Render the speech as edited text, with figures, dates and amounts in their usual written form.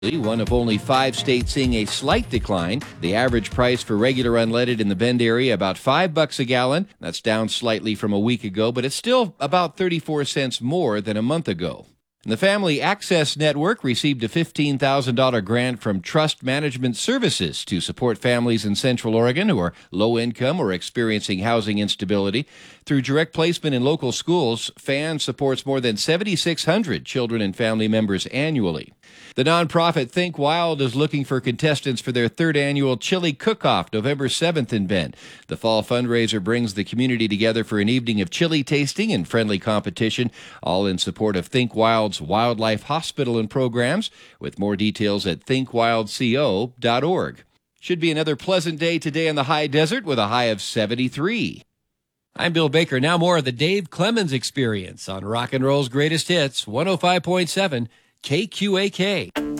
One of only 5 states seeing a slight decline. The average price for regular unleaded in the Bend area about $5 a gallon. That's down slightly from a week ago, but it's still about 34 cents more than a month ago. And the Family Access Network received a $15,000 grant from Trust Management Services to support families in Central Oregon who are low income or experiencing housing instability. Through direct placement in local schools, FAN supports more than 7,600 children and family members annually. The nonprofit Think Wild is looking for contestants for their 3rd annual Chili Cook-Off, November 7th in Bend. The fall fundraiser brings the community together for an evening of chili tasting and friendly competition, all in support of Think Wild's Wildlife Hospital and programs, with more details at thinkwildco.org. Should be another pleasant day today in the high desert with a high of 73. I'm Bill Baker. Now more of the Dave Clemens Experience on Rock and Roll's Greatest Hits, 105.7 KQAK.